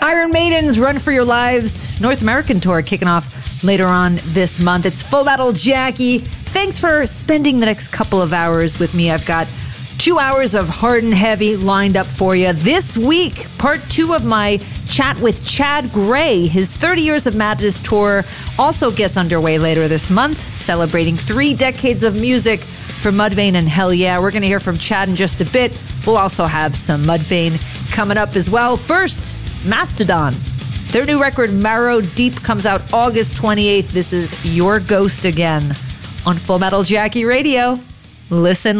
Iron Maiden's Run for Your Lives North American tour kicking off later on this month. It's Full Metal Jackie. Thanks for spending the next couple of hours with me. I've got 2 hours of hard and heavy lined up for you. This week, part 2 of my chat with Chad Gray. His 30 Years of Madness tour also gets underway later this month, celebrating 3 decades of music for Mudvayne and Hell Yeah. We're going to hear from Chad in just a bit. We'll also have some Mudvayne coming up as well. First, Mastodon. Their new record, Marrow Deep, comes out August 28th. This is Your Ghost Again on Full Metal Jackie Radio. Listen.